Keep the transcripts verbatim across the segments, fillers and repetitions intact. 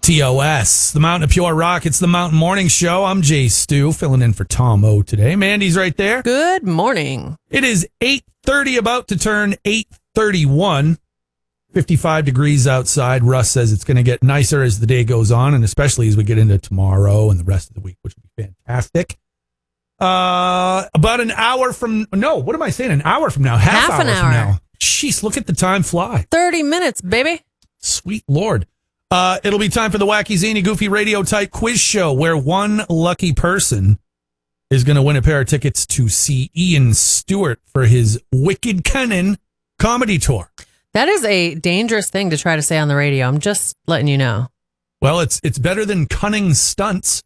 T O S, the Mountain of Pure Rock. It's the Mountain Morning Show. I'm Jay Stu, filling in for Tom O today. Mandy's right there. Good morning. It is eight thirty, about to turn eight thirty-one. fifty-five degrees outside. Russ says it's going to get nicer as the day goes on, and especially as we get into tomorrow and the rest of the week, which will be fantastic. Uh, about an hour from, no, what am I saying? An hour from now. Half, Half an hour, hour. from now. Jeez, look at the time fly. thirty minutes, baby. Sweet Lord. Uh, it'll be time for the Wacky Zany Goofy Radio type quiz show where one lucky person is going to win a pair of tickets to see Ian Stewart for his Wicked Cunning comedy tour. That is a dangerous thing to try to say on the radio. I'm just letting you know. Well, it's it's better than cunning stunts.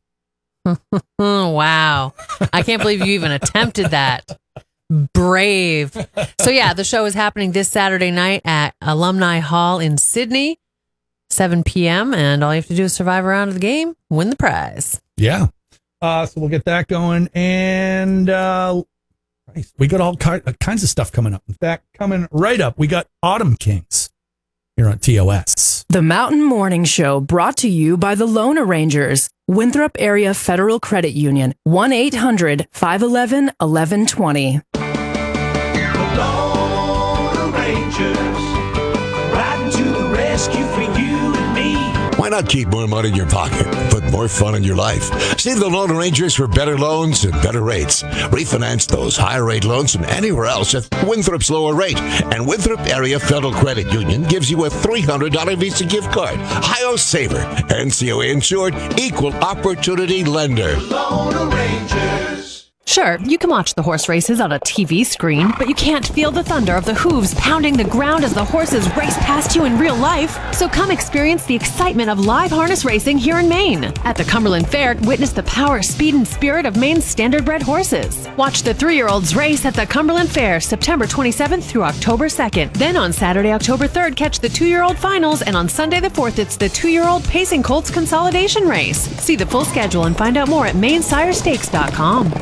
Wow. I can't believe you even attempted that. Brave. So yeah, the show is happening this Saturday night at Alumni Hall in Sydney, seven p.m. And all you have to do is survive a round of the game, win the prize. Yeah. Uh, so we'll get that going. And uh, we got all ki- kinds of stuff coming up. In fact, coming right up, we got Autumn Kings here on T O S. The Mountain Morning Show, brought to you by the Loan Arrangers, Winthrop Area Federal Credit Union, one eight hundred five one one eleven twenty. The Loan Arrangers, riding to the rescue for you and me. Why not keep more money in your pocket, put more fun in your life? See the Loan Arrangers for better loans and better rates. Refinance those higher rate loans from anywhere else at Winthrop's lower rate. And Winthrop Area Federal Credit Union gives you a three hundred dollars Visa gift card. Hi-Yo Saver, N C O A insured, equal opportunity lender. Loan Arrangers. Sure, you can watch the horse races on a T V screen, but you can't feel the thunder of the hooves pounding the ground as the horses race past you in real life. So come experience the excitement of live harness racing here in Maine. At the Cumberland Fair, witness the power, speed, and spirit of Maine's standardbred horses. Watch the three-year-olds race at the Cumberland Fair September twenty-seventh through October second. Then on Saturday, October third, catch the two-year-old finals, and on Sunday the fourth, it's the two-year-old Pacing Colts consolidation race. See the full schedule and find out more at maine sire stakes dot com.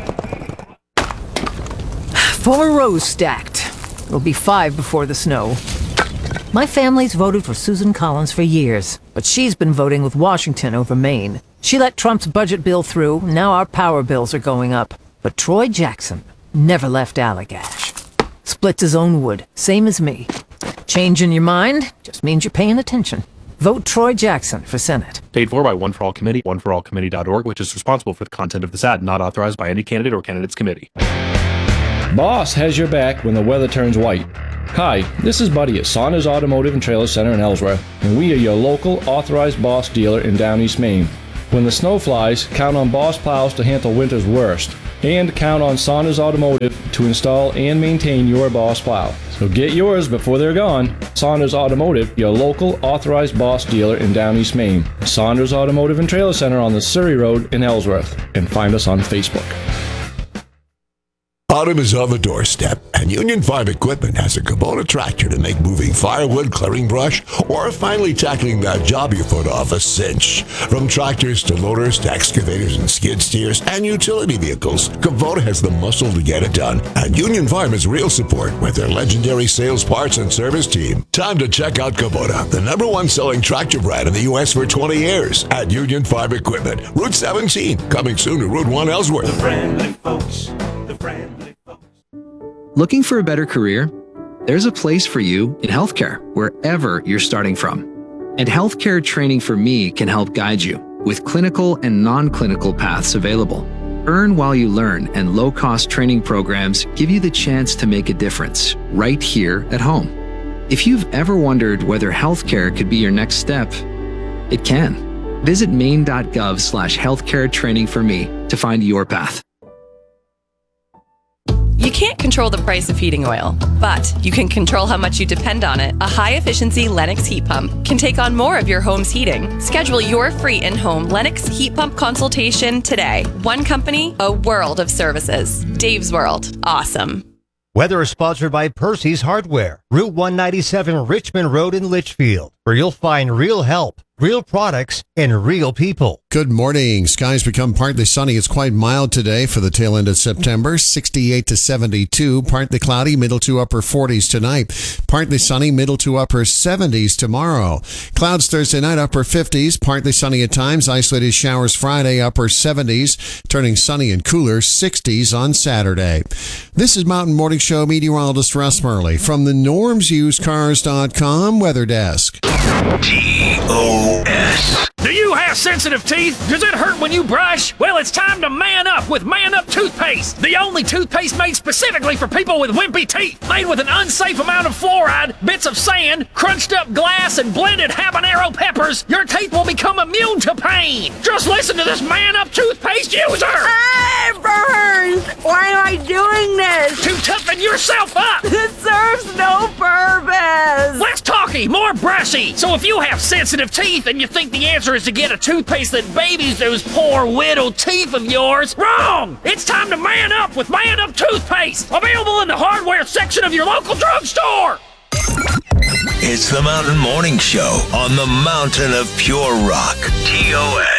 Four rows stacked. It'll be five before the snow. My family's voted for Susan Collins for years, but she's been voting with Washington over Maine. She let Trump's budget bill through, now our power bills are going up. But Troy Jackson never left Allagash. Splits his own wood, same as me. Changing your mind just means you're paying attention. Vote Troy Jackson for Senate. Paid for by One for All Committee, one for all committee dot org, which is responsible for the content of this ad, not authorized by any candidate or candidate's committee. Boss has your back when the weather turns white. Hi, this is Buddy at Saunders Automotive and Trailer Center in Ellsworth, and we are your local authorized Boss dealer in Down East Maine. When the snow flies, count on Boss plows to handle winter's worst, and count on Saunders Automotive to install and maintain your Boss plow. So get yours before they're gone. Saunders Automotive, your local authorized Boss dealer in Down East Maine. Saunders Automotive and Trailer Center on the Surrey Road in Ellsworth, and find us on Facebook. Autumn is on the doorstep, and Union Farm Equipment has a Kubota tractor to make moving firewood, clearing brush, or finally tackling that job you put off a cinch. From tractors to loaders to excavators and skid steers and utility vehicles, Kubota has the muscle to get it done. And Union Farm is real support with their legendary sales, parts, and service team. Time to check out Kubota, the number one selling tractor brand in the U S for twenty years at Union Farm Equipment. Route seventeen, coming soon to Route one Ellsworth. The friendly folks. The friendly folks. Looking for a better career? There's a place for you in healthcare, wherever you're starting from. And Healthcare Training for Me can help guide you with clinical and non-clinical paths available. Earn while you learn, and low-cost training programs give you the chance to make a difference right here at home. If you've ever wondered whether healthcare could be your next step, it can. Visit maine.gov slash healthcare training for me to find your path. You can't control the price of heating oil, but you can control how much you depend on it. A high-efficiency Lennox heat pump can take on more of your home's heating. Schedule your free in-home Lennox heat pump consultation today. One company, a world of services. Dave's World. Awesome. Weather is sponsored by Percy's Hardware, Route one ninety-seven Richmond Road in Litchfield, where you'll find real help Real products and real people. Good morning. Skies become partly sunny. It's quite mild today for the tail end of September. sixty-eight to seventy-two. Partly cloudy, middle to upper forties tonight. Partly sunny, middle to upper seventies tomorrow. Clouds Thursday night, upper fifties. Partly sunny at times. Isolated showers Friday, upper seventies. Turning sunny and cooler, sixties on Saturday. This is Mountain Morning Show meteorologist Russ Murley from the norms used cars dot com weather desk. T O S. Do you have sensitive teeth? Does it hurt when you brush? Well, it's time to man up with Man Up Toothpaste. The only toothpaste made specifically for people with wimpy teeth. Made with an unsafe amount of fluoride, bits of sand, crunched up glass, and blended habanero peppers. Your teeth will become immune to pain. Just listen to this Man Up Toothpaste user. It burns. Why am I doing this? To toughen yourself up. It serves no purpose. Less talky, more brushy. So if you have sensitive teeth and you think the answer is to get a toothpaste that babies those poor whittled teeth of yours, wrong! It's time to man up with Man Up Toothpaste. Available in the hardware section of your local drugstore. It's the Mountain Morning Show on the Mountain of Pure Rock. T O S.